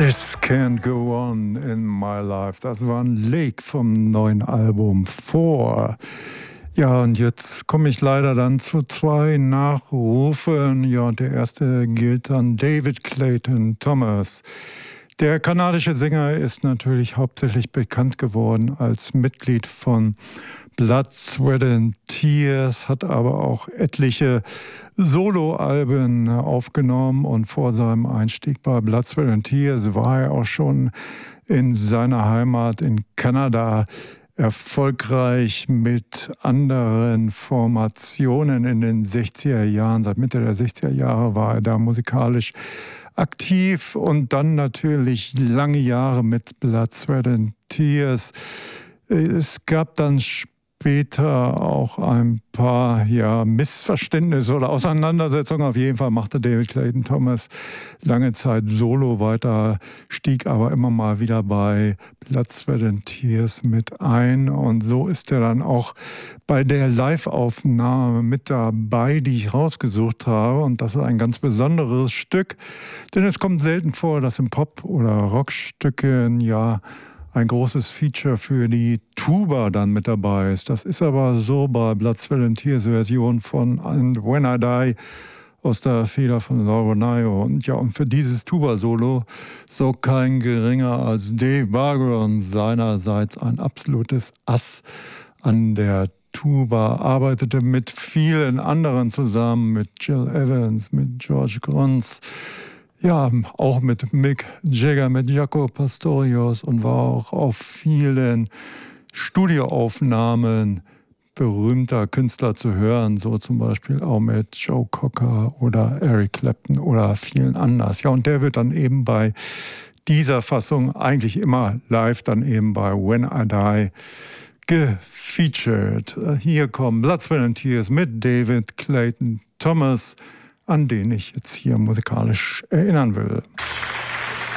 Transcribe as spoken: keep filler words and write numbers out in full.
This Can't Go On in My Life. Das war ein Lake vom neuen Album Four. Ja, und jetzt komme ich leider dann zu zwei Nachrufen. Ja, und der erste gilt dann David Clayton Thomas. Der kanadische Sänger ist natürlich hauptsächlich bekannt geworden als Mitglied von Blood, Sweat and Tears, hat aber auch etliche Soloalben aufgenommen und vor seinem Einstieg bei Blood, Sweat and Tears war er auch schon in seiner Heimat in Kanada erfolgreich mit anderen Formationen in den sechziger Jahren. Seit Mitte der sechziger Jahre war er da musikalisch aktiv und dann natürlich lange Jahre mit Blood, Sweat and Tears. Es gab dann später auch ein paar ja, Missverständnisse oder Auseinandersetzungen. Auf jeden Fall machte David Clayton Thomas lange Zeit Solo weiter, stieg aber immer mal wieder bei Blood, Sweat and Tears mit ein. Und so ist er dann auch bei der Live-Aufnahme mit dabei, die ich rausgesucht habe. Und das ist ein ganz besonderes Stück, denn es kommt selten vor, dass in Pop- oder Rockstücken ja ein großes Feature für die Tuba dann mit dabei ist. Das ist aber so bei Blood, Sweat and Tears Version von And When I Die aus der Feder von Laura Nyro. Und ja, und für dieses Tuba-Solo so kein geringer als Dave Bargeron, seinerseits ein absolutes Ass an der Tuba, arbeitete mit vielen anderen zusammen, mit Jill Evans, mit George Gruntz, ja, auch mit Mick Jagger, mit Jaco Pastorius und war auch auf vielen Studioaufnahmen berühmter Künstler zu hören, so zum Beispiel auch mit Joe Cocker oder Eric Clapton oder vielen anderen. Ja, und der wird dann eben bei dieser Fassung eigentlich immer live dann eben bei When I Die gefeatured. Hier kommen Blood, Sweat and Tears mit David Clayton Thomas, an den ich jetzt hier musikalisch erinnern will.